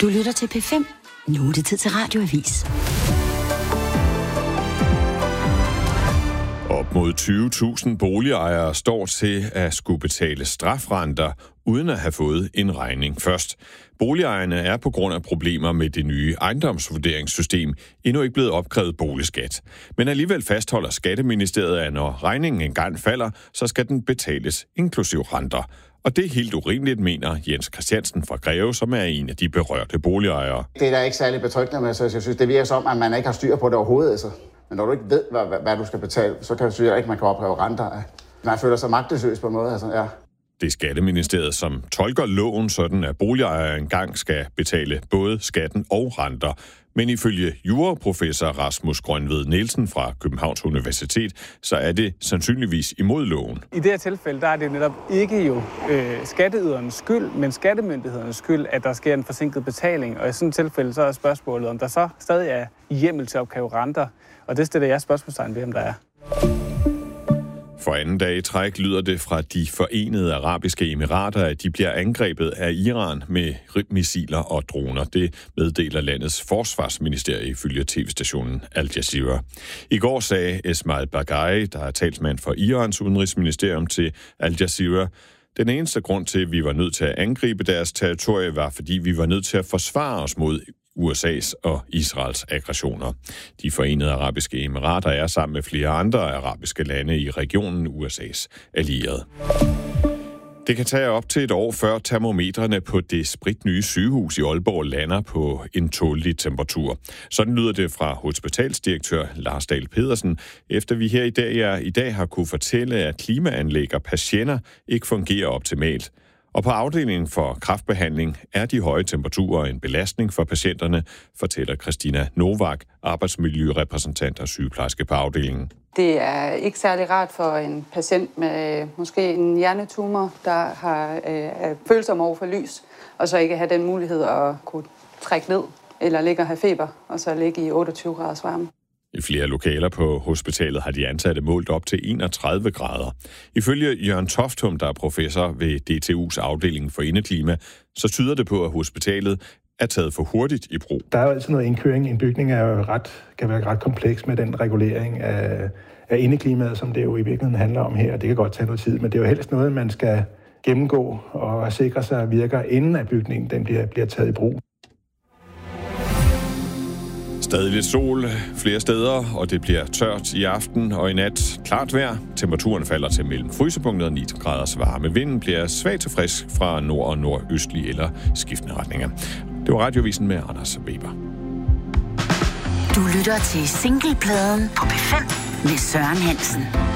Du lytter til P5. Nu er det tid til Radioavis. Op mod 20.000 boligejere står til at skulle betale strafrenter, uden at have fået en regning først. Boligejerne er på grund af problemer med det nye ejendomsvurderingssystem endnu ikke blevet opkrævet boligskat. Men alligevel fastholder Skatteministeriet, at når regningen engang falder, så skal den betales inklusiv renter. Og det er helt urimeligt, mener Jens Christiansen fra Greve, som er en af de berørte boligejere. Det er da ikke særlig betryggende med, så jeg synes, det virker som, at man ikke har styr på det overhovedet. Altså. Men når du ikke ved, hvad du skal betale, så kan du sige, at ikke man kan opkræve renter. Man føler sig magtesløs på en måde. Altså, ja. Det er Skatteministeriet, som tolker loven sådan, at boligejere engang skal betale både skatten og renter. Men ifølge juraprofessor Rasmus Grønved Nielsen fra Københavns Universitet, så er det sandsynligvis imod loven. I det her tilfælde, der er det netop ikke skatteydernes skyld, men skattemyndighedernes skyld, at der sker en forsinket betaling. Og i sådan et tilfælde, så er spørgsmålet, om der så stadig er hjemmel til at opkræve renter. Og det stiller jeg spørgsmålstegn ved, om der er. For anden dag i træk lyder det fra de Forenede Arabiske Emirater, at de bliver angrebet af Iran med missiler og droner. Det meddeler landets forsvarsministerie ifølge tv-stationen Al Jazeera. I går sagde Esmail Baghaei, der er talsmand for Irans udenrigsministerium, til Al Jazeera: den eneste grund til, at vi var nødt til at angribe deres territorie, var fordi vi var nødt til at forsvare os mod USA's og Israels aggressioner. De Forenede Arabiske Emirater er sammen med flere andre arabiske lande i regionen USA's allierede. Det kan tage op til et år, før termometrene på det spritnye sygehus i Aalborg lander på en tålelig temperatur. Sådan lyder det fra hospitalsdirektør Lars Dahl Pedersen, efter vi her i dag har kunne fortælle, at klimaanlæg og patienter ikke fungerer optimalt. Og på afdelingen for kræftbehandling er de høje temperaturer en belastning for patienterne, fortæller Christina Novak, arbejdsmiljørepræsentant og sygeplejerske på afdelingen. Det er ikke særlig rart for en patient med måske en hjernetumor, der har følsom over for lys, og så ikke have den mulighed at kunne trække ned eller ligge og have feber, og så ligge i 28 graders varme. I flere lokaler på hospitalet har de ansatte målt op til 31 grader. Ifølge Jørgen Toftum, der er professor ved DTU's afdeling for indeklima, så tyder det på, at hospitalet er taget for hurtigt i brug. Der er jo altid noget indkøring. En bygning kan være ret kompleks med den regulering af indeklimaet, som det jo i virkeligheden handler om her. Det kan godt tage noget tid, men det er jo helst noget, man skal gennemgå og sikre sig virker, inden at bygningen den bliver taget i brug. Stadig lidt sol flere steder, og det bliver tørt i aften og i nat. Klart vejr. Temperaturen falder til mellem frysepunktet og 9 graders varme. Vinden bliver svag til frisk fra nord- og nordøstlig eller skiftende retninger. Det var Radiovisen med Anders Weber. Du lytter til Singlepladen på P5 med Søren Hansen.